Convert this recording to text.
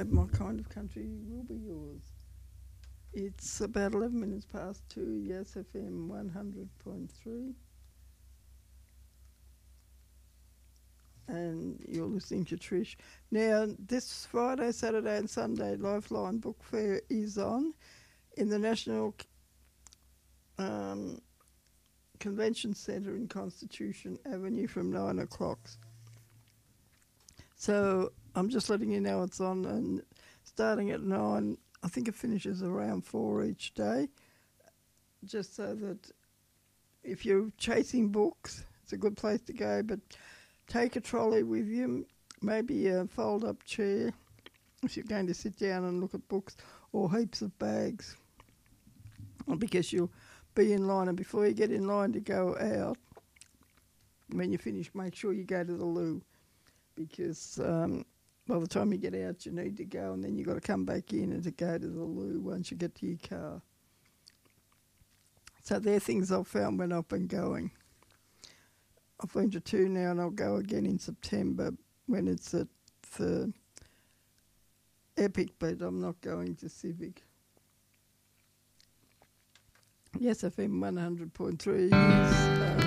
My Kind of Country will be yours. It's about 11 minutes past 2, Yes FM 100.3. And you're listening to Trish. Now, this Friday, Saturday and Sunday, Lifeline Book Fair is on in the National Convention Centre in Constitution Avenue from 9 o'clock. So I'm just letting you know it's on, and starting at 9, I think it finishes around 4 each day, just so that if you're chasing books, it's a good place to go, but take a trolley with you, maybe a fold-up chair if you're going to sit down and look at books, or heaps of bags, because you'll be in line, and before you get in line to go out, when you finish, make sure you go to the loo, because by the time you get out, you need to go, and then you've got to come back in and to go to the loo once you get to your car. So they're things I've found when I've been going. I've been to 2 now, and I'll go again in September when it's at the Epic, but I'm not going to Civic. Yes, FM 100.3 is